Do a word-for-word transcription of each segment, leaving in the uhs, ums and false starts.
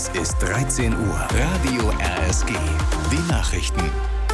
Es ist dreizehn Uhr. Radio R S G. Die Nachrichten.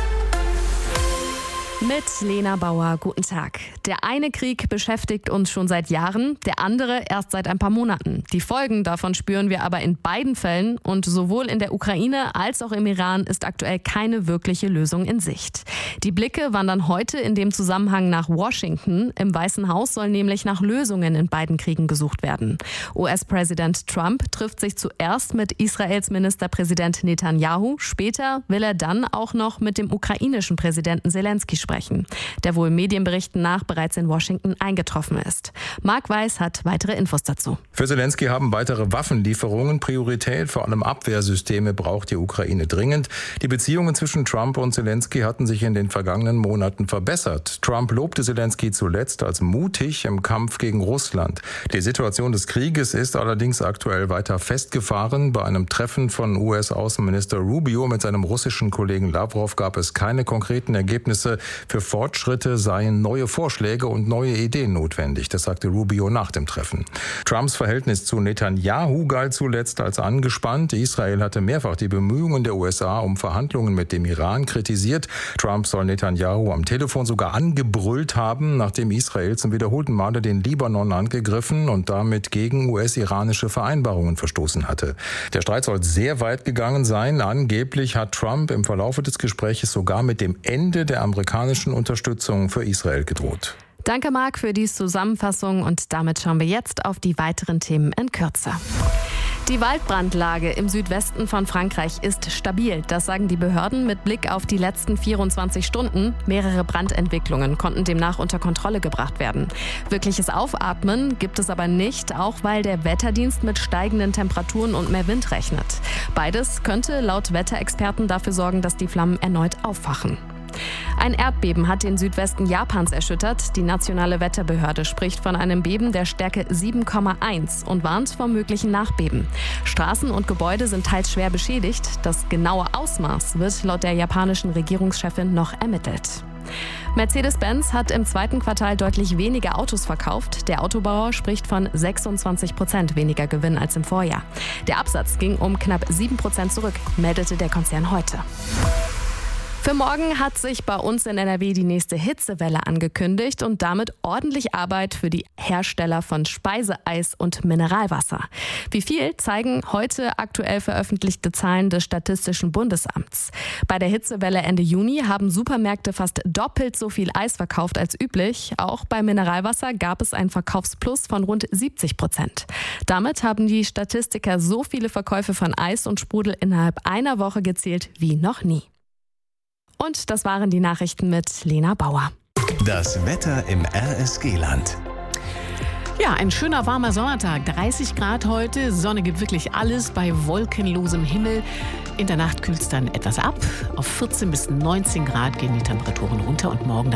Mit Lena Bauer, guten Tag. Der eine Krieg beschäftigt uns schon seit Jahren, der andere erst seit ein paar Monaten. Die Folgen davon spüren wir aber in beiden Fällen und sowohl in der Ukraine als auch im Iran ist aktuell keine wirkliche Lösung in Sicht. Die Blicke wandern heute in dem Zusammenhang nach Washington. Im Weißen Haus soll nämlich nach Lösungen in beiden Kriegen gesucht werden. U S-Präsident Trump trifft sich zuerst mit Israels Ministerpräsident Netanyahu. Später will er dann auch noch mit dem ukrainischen Präsidenten Zelensky sprechen, der wohl Medienberichten nach bereits in Washington eingetroffen ist. Marc Weiß hat weitere Infos dazu. Für Zelensky haben weitere Waffenlieferungen Priorität. Vor allem Abwehrsysteme braucht die Ukraine dringend. Die Beziehungen zwischen Trump und Zelensky hatten sich in den vergangenen Monaten verbessert. Trump lobte Zelensky zuletzt als mutig im Kampf gegen Russland. Die Situation des Krieges ist allerdings aktuell weiter festgefahren. Bei einem Treffen von U S-Außenminister Rubio mit seinem russischen Kollegen Lavrov gab es keine konkreten Ergebnisse. Für Fortschritte seien neue Vorschläge und neue Ideen notwendig, das sagte Rubio nach dem Treffen. Trumps Verhältnis zu Netanyahu galt zuletzt als angespannt. Israel hatte mehrfach die Bemühungen der U S A um Verhandlungen mit dem Iran kritisiert. Trump soll Netanyahu am Telefon sogar angebrüllt haben, nachdem Israel zum wiederholten Male den Libanon angegriffen und damit gegen U S-iranische Vereinbarungen verstoßen hatte. Der Streit soll sehr weit gegangen sein. Angeblich hat Trump im Verlauf des Gesprächs sogar mit dem Ende der amerikanischen Unterstützung für Israel gedroht. Danke, Marc, für die Zusammenfassung. Und damit schauen wir jetzt auf die weiteren Themen in Kürze. Die Waldbrandlage im Südwesten von Frankreich ist stabil. Das sagen die Behörden mit Blick auf die letzten vierundzwanzig Stunden. Mehrere Brandentwicklungen konnten demnach unter Kontrolle gebracht werden. Wirkliches Aufatmen gibt es aber nicht, auch weil der Wetterdienst mit steigenden Temperaturen und mehr Wind rechnet. Beides könnte laut Wetterexperten dafür sorgen, dass die Flammen erneut auffachen. Ein Erdbeben hat den Südwesten Japans erschüttert. Die nationale Wetterbehörde spricht von einem Beben der Stärke sieben Komma eins und warnt vor möglichen Nachbeben. Straßen und Gebäude sind teils schwer beschädigt. Das genaue Ausmaß wird laut der japanischen Regierungschefin noch ermittelt. Mercedes-Benz hat im zweiten Quartal deutlich weniger Autos verkauft. Der Autobauer spricht von sechsundzwanzig Prozent weniger Gewinn als im Vorjahr. Der Absatz ging um knapp sieben Prozent zurück, meldete der Konzern heute. Für morgen hat sich bei uns in N R W die nächste Hitzewelle angekündigt und damit ordentlich Arbeit für die Hersteller von Speiseeis und Mineralwasser. Wie viel zeigen heute aktuell veröffentlichte Zahlen des Statistischen Bundesamts. Bei der Hitzewelle Ende Juni haben Supermärkte fast doppelt so viel Eis verkauft als üblich. Auch bei Mineralwasser gab es einen Verkaufsplus von rund siebzig Prozent. Damit haben die Statistiker so viele Verkäufe von Eis und Sprudel innerhalb einer Woche gezählt wie noch nie. Und das waren die Nachrichten mit Lena Bauer. Das Wetter im R S G-Land. Ja, ein schöner warmer Sommertag. dreißig Grad heute. Sonne gibt wirklich alles bei wolkenlosem Himmel. In der Nacht kühlt es dann etwas ab. Auf vierzehn bis neunzehn Grad gehen die Temperaturen runter und morgen dann